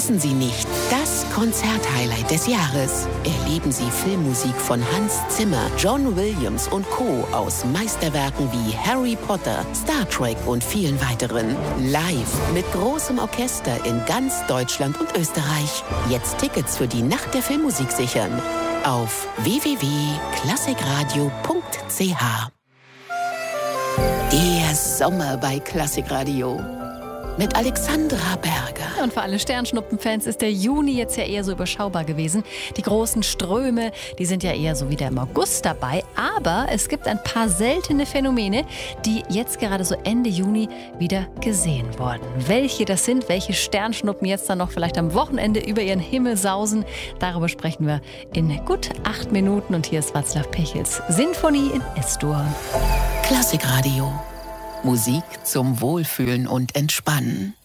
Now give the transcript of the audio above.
Wissen Sie nicht, das Konzerthighlight des Jahres. Erleben Sie Filmmusik von Hans Zimmer, John Williams und Co. aus Meisterwerken wie Harry Potter, Star Trek und vielen weiteren. Live mit großem Orchester in ganz Deutschland und Österreich. Jetzt Tickets für die Nacht der Filmmusik sichern. Auf www.klassikradio.ch. Der Sommer bei Klassikradio. Mit Alexandra Berger. Und für alle Sternschnuppenfans ist der Juni jetzt ja eher so überschaubar gewesen. Die großen Ströme, die sind ja eher so wieder im August dabei. Aber es gibt ein paar seltene Phänomene, die jetzt gerade so Ende Juni wieder gesehen wurden. Welche das sind, welche Sternschnuppen jetzt dann noch vielleicht am Wochenende über ihren Himmel sausen, darüber sprechen wir in gut 8 Minuten. Und hier ist Václav Pichels Sinfonie in S-Dur. Klassikradio. Musik zum Wohlfühlen und Entspannen.